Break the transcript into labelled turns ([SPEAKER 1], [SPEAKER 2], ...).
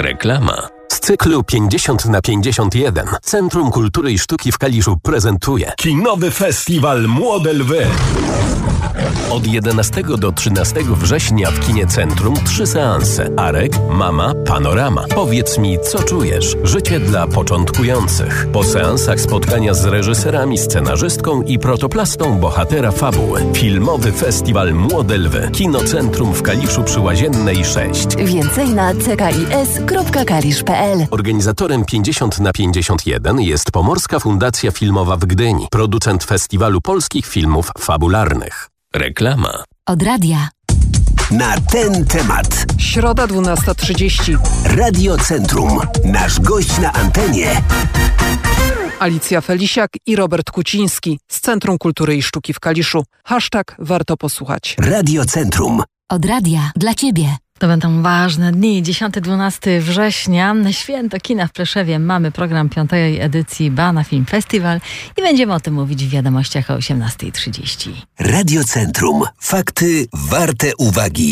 [SPEAKER 1] Reklama. Z cyklu 50 na 51 Centrum Kultury i Sztuki w Kaliszu prezentuje
[SPEAKER 2] Kinowy Festiwal Młode Lwy.
[SPEAKER 1] Od 11 do 13 września w kinie Centrum 3 seanse. Arek, Mama, Panorama. Powiedz mi, co czujesz? Życie dla początkujących. Po seansach spotkania z reżyserami, scenarzystką i protoplastą bohatera fabuły. Filmowy Festiwal Młode Lwy. Kino Centrum w Kaliszu przy Łaziennej 6.
[SPEAKER 3] Więcej na ckis.kalisz.pl.
[SPEAKER 1] Organizatorem 50 na 51 jest Pomorska Fundacja Filmowa w Gdyni. Producent Festiwalu Polskich Filmów Fabularnych. Reklama.
[SPEAKER 3] Od radia.
[SPEAKER 4] Na ten temat.
[SPEAKER 5] Środa 12:30.
[SPEAKER 4] Radio Centrum. Nasz gość na antenie.
[SPEAKER 5] Alicja Felisiak i Robert Kuciński z Centrum Kultury i Sztuki w Kaliszu. #warto posłuchać.
[SPEAKER 4] Radio Centrum.
[SPEAKER 3] Od radia. Dla Ciebie.
[SPEAKER 6] To będą ważne dni. 10-12 września. Święto kina w Pleszewie. Mamy program 5. edycji Bana Film Festival i będziemy o tym mówić w wiadomościach o 18:30.
[SPEAKER 4] Radio Centrum. Fakty warte uwagi.